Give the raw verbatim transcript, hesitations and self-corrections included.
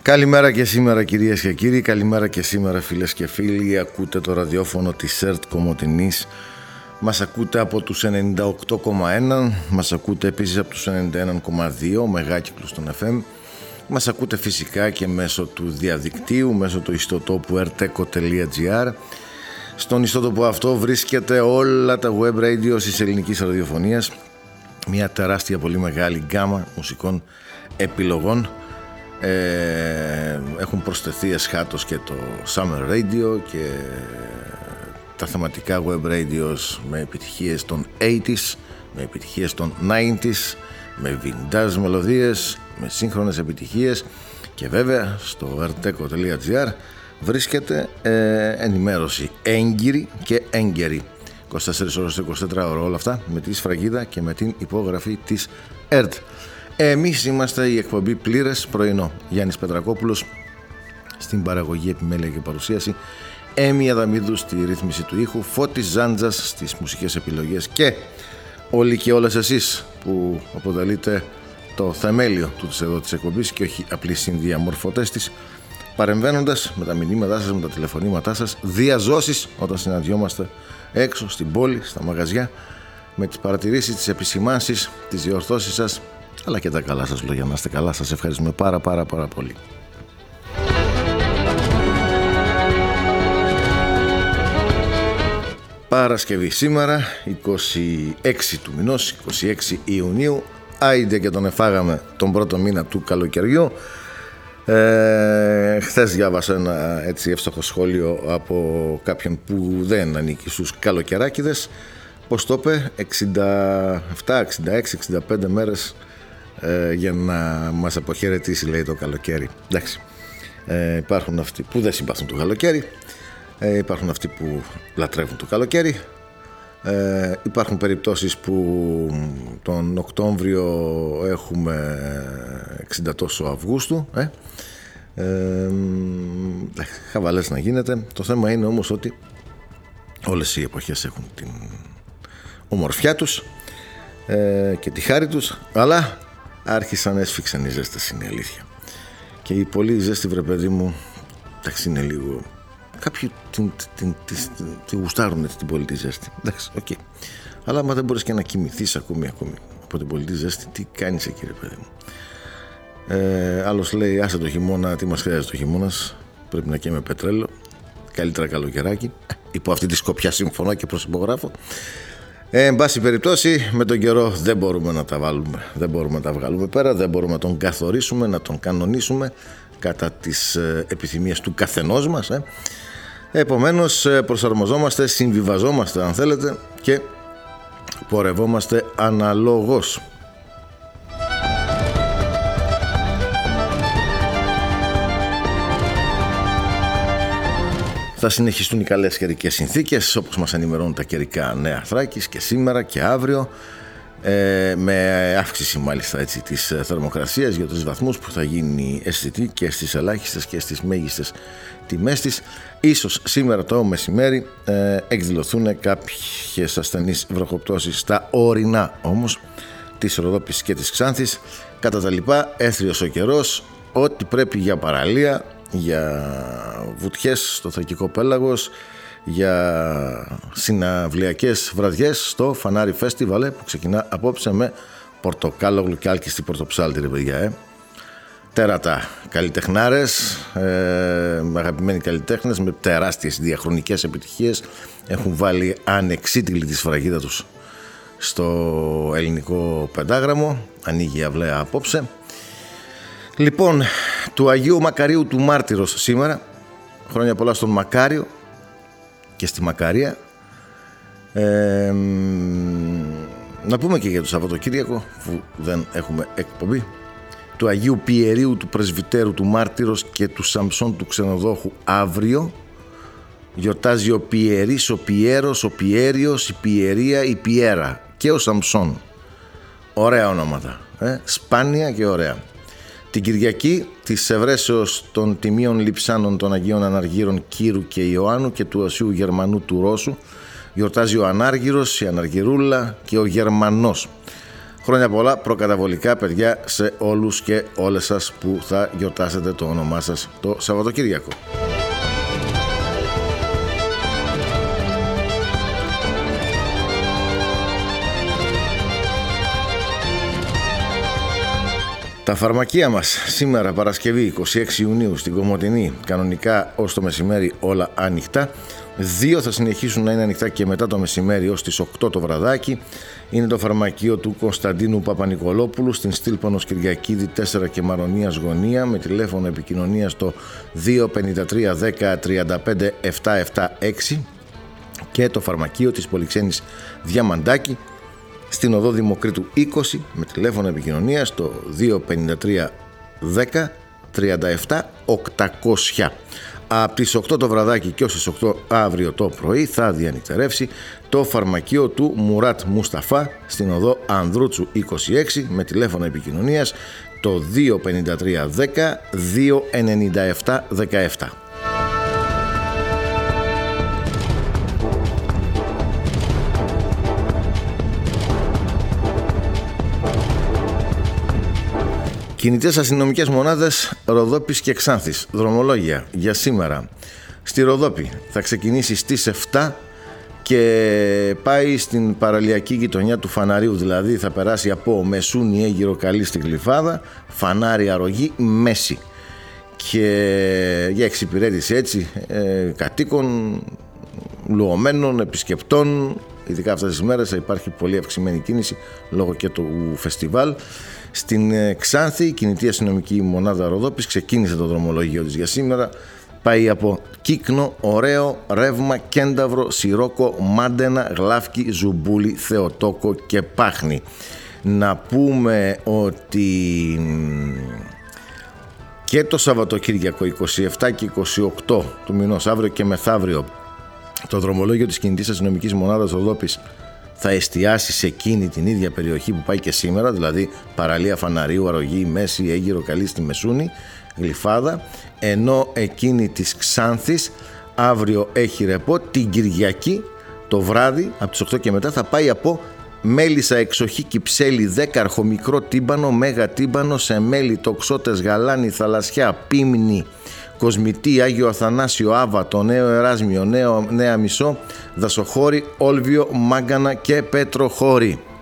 Καλημέρα και σήμερα κυρίες και κύριοι, καλημέρα και σήμερα φίλες και φίλοι. Ακούτε το ραδιόφωνο της ΕΡΤ Κομοτηνής. Μας ακούτε από τους ενενήντα οκτώ κόμμα ένα, μας ακούτε επίσης από τους ενενήντα ένα κόμμα δύο μεγάκυκλους των εφ εμ. Μας ακούτε φυσικά και μέσω του διαδικτύου, μέσω του ιστοτόπου ερτέκο τελεία τζι άρ. Στον ιστότοπο αυτό βρίσκεται όλα τα web radio της ελληνικής ραδιοφωνίας. Μια τεράστια πολύ μεγάλη γκάμα μουσικών επιλογών. Ε, έχουν προσθεθεί εσχάτως και το Summer Radio και τα θεματικά web radios με επιτυχίες των ογδόντα, με επιτυχίες των ενενήντα, με vintage μελωδίες, με σύγχρονες επιτυχίες και βέβαια στο ερτέκο τελεία τζι άρ βρίσκεται ε, ενημέρωση έγκυρη και έγκαιρη είκοσι τέσσερις ώρες είκοσι τέσσερις ώρες όλα αυτά με τη σφραγίδα και με την υπόγραφη της ΕΡΤ. Εμείς είμαστε η εκπομπή Πλήρες Πρωινό. Γιάννης Πετρακόπουλος στην παραγωγή, επιμέλεια και παρουσίαση, Έμι Αδαμίδου στη ρύθμιση του ήχου, Φώτης Ζάντζας στις μουσικές επιλογές και όλοι και όλες εσείς που αποτελείτε το θεμέλιο του της εδώ της εκπομπής και όχι απλοί συνδιαμορφωτές της, παρεμβαίνοντας με τα μηνύματά σας, με τα τηλεφωνήματά σας, διαζώσεις όταν συναντιόμαστε έξω στην πόλη, στα μαγαζιά, με τις παρατηρήσεις, τις επισημάνσεις, τις διορθώσεις σας, αλλά και τα καλά σας λόγια. Να είστε καλά, σας ευχαριστούμε πάρα πάρα πάρα πολύ. Παρασκευή σήμερα, είκοσι έξι του μηνός, είκοσι έξι Ιουνίου. Άιντε και τον εφάγαμε τον πρώτο μήνα του καλοκαιριού. Ε, χθες διάβασα ένα έτσι εύστοχο σχόλιο από κάποιον που δεν ανήκει στους καλοκαιράκηδες. Πώς το είπε, εξήντα επτά, εξήντα έξι, εξήντα πέντε μέρες ε, για να μας αποχαιρετήσει, λέει, το καλοκαίρι. Εντάξει, ε, υπάρχουν αυτοί που δεν συμπαθούν το καλοκαίρι, ε, υπάρχουν αυτοί που λατρεύουν το καλοκαίρι, ε, υπάρχουν περιπτώσεις που τον Οκτώβριο έχουμε εξήντα τόσο Αυγούστου, ε, ε, χαβαλές να γίνεται. Το θέμα είναι όμως ότι όλες οι εποχές έχουν την ομορφιά τους ε, και τη χάρη τους, αλλά άρχισαν, έσφιξαν οι ζέστες, είναι αλήθεια. Και η πολύ ζέστη, βρε παιδί μου, εντάξει, είναι λίγο, κάποιοι την, την, την, την, την γουστάρουν έτσι την πολύ τη ζέστη, εντάξει, οκ. Okay. Αλλά άμα δεν μπορείς και να κοιμηθείς ακόμη, ακόμη από την πολύ τη ζέστη, τι κάνεις εκεί, ρε παιδί μου. Ε, άλλος λέει, άσε το χειμώνα, τι μας χρειάζεται το χειμώνας, πρέπει να καίμε πετρέλαιο, καλύτερα καλοκαιράκι. Υπό αυτή τη σκοπιά συμφωνώ και προσυπογράφω. Ε, εν πάση περιπτώσει, με τον καιρό δεν μπορούμε να τα βάλουμε, δεν μπορούμε να τα βγάλουμε πέρα, δεν μπορούμε να τον καθορίσουμε, να τον κανονίσουμε κατά τις ε, επιθυμίες του καθενός μας. Ε. Επομένως, ε, προσαρμοζόμαστε, συμβιβαζόμαστε αν θέλετε και πορευόμαστε αναλόγως. Θα συνεχιστούν οι καλές καιρικές συνθήκες, όπως μας ενημερώνουν τα καιρικά νέα Θράκης και σήμερα και αύριο, ε, με αύξηση μάλιστα έτσι, της θερμοκρασίας για τους βαθμούς που θα γίνει αισθητή και στις ελάχιστες και στις μέγιστες τιμές της. Ίσως σήμερα το μεσημέρι ε, εκδηλωθούν κάποιες ασθενείς βροχοπτώσεις στα ορεινά όμως της Ροδόπης και της Ξάνθης. Κατά τα λοιπά, έθριος ο καιρός, ό,τι πρέπει για παραλία, για βουτιές στο Θρακικό Πέλαγος, για συναυλιακές βραδιές στο Φανάρι Φέστιβαλ που ξεκινά απόψε με πορτοκάλογλου και άλκιστη πορτοψάλτη, ρε παιδιά, ε. Τέρατα καλλιτεχνάρες, ε, αγαπημένοι καλλιτέχνες με τεράστιες διαχρονικές επιτυχίες έχουν βάλει ανεξίτηλη τη σφραγίδα τους στο ελληνικό πεντάγραμμο. Ανοίγει η αυλαία απόψε. Λοιπόν, του Αγίου Μακαρίου του Μάρτυρος σήμερα, χρόνια πολλά στον Μακάριο και στη Μακαρία. Ε, να πούμε και για το Σαββατοκύριακο, που δεν έχουμε εκπομπή, του Αγίου Πιερίου του Πρεσβυτέρου του Μάρτυρος και του Σαμψών του Ξενοδόχου αύριο. Γιορτάζει ο Πιερής, ο Πιέρος, ο Πιέριος, η Πιερία, η Πιέρα και ο Σαμψών. Ωραία ονόματα, ε? Σπάνια και ωραία. Την Κυριακή της ευρέσεως των τιμίων λειψάνων των Αγίων Αναργύρων Κύρου και Ιωάννου και του Οσίου Γερμανού του Ρώσου γιορτάζει ο Ανάργυρος, η Αναργυρούλα και ο Γερμανός. Χρόνια πολλά προκαταβολικά, παιδιά, σε όλους και όλες σας που θα γιορτάσετε το όνομά σας το Σαββατοκύριακο. Τα φαρμακεία μας σήμερα Παρασκευή είκοσι έξι Ιουνίου στην Κομοτηνή, κανονικά ως το μεσημέρι όλα ανοιχτά. Δύο θα συνεχίσουν να είναι ανοιχτά και μετά το μεσημέρι ως τις οκτώ το βραδάκι. Είναι το φαρμακείο του Κωνσταντίνου Παπα-Νικολόπουλου στην Στήλπονος Κυριακίδη τέσσερα και Μαρονίας Γωνία, με τηλέφωνο επικοινωνίας το δύο πενήντα τρία δέκα τριάντα πέντε επτακόσια εβδομήντα έξι, και το φαρμακείο της Πολυξένης Διαμαντάκη στην οδό Δημοκρίτου είκοσι, με τηλέφωνο επικοινωνίας το δύο πενήντα τρία δέκα τριάντα επτά οκτακόσια. Από τις οκτώ το βραδάκι και ως τις οκτώ αύριο το πρωί θα διανυκτερεύσει το φαρμακείο του Μουράτ Μουσταφά στην οδό Ανδρούτσου είκοσι έξι, με τηλέφωνο επικοινωνίας το δύο πενήντα τρία δέκα δύο ενενήντα επτά δεκαεπτά. Κινητές αστυνομικές μονάδες Ροδόπης και Ξάνθης. Δρομολόγια για σήμερα. Στη Ροδόπη θα ξεκινήσει στις επτά και πάει στην παραλιακή γειτονιά του Φαναρίου, δηλαδή θα περάσει από Μεσούνι, Αίγυρο, Καλή στην Γλυφάδα, Φανάρι, Αρρωγή, Μέση, και για εξυπηρέτηση έτσι ε, κατοίκων, λουωμένων, επισκεπτών. Ειδικά αυτές τις μέρες θα υπάρχει πολύ αυξημένη κίνηση λόγω και του φεστιβάλ. Στην Ξάνθη, η κινητή αστυνομική μονάδα Ροδόπης ξεκίνησε το δρομολόγιο της για σήμερα. Πάει από Κύκνο, Ωραίο, Ρεύμα, Κένταυρο, Σιρόκο, Μάντενα, Γλάφκι, Ζουμπούλη, Θεοτόκο και Πάχνη. Να πούμε ότι και το Σαββατοκύριακο είκοσι επτά και είκοσι οκτώ του μηνός, αύριο και μεθαύριο, το δρομολόγιο της κινητής αστυνομικής μονάδας Ροδόπης θα εστιάσει σε εκείνη την ίδια περιοχή που πάει και σήμερα, δηλαδή παραλία Φαναρίου, Αρρωγή, Μέση, Αίγυρο, Καλή στη Μεσούνη, Γλυφάδα, ενώ εκείνη της Ξάνθης αύριο έχει ρεπό. Την Κυριακή το βράδυ από τις οκτώ και μετά θα πάει από Μέλισσα, Εξοχή, Κυψέλη, Δέκαρχο, Μικρό Τύμπανο, Μέγα Τύμπανο, Σεμέλη, Τοξότες, Γαλάνη, Θαλασσιά, Πίμνη, Κοσμητή, Άγιο Αθανάσιο, Άβατο, Νέο Εράσμιο, Νέο, Νέα Μισό, Δασοχώρη, Όλβιο, Μάγκανα και Πετροχώρη.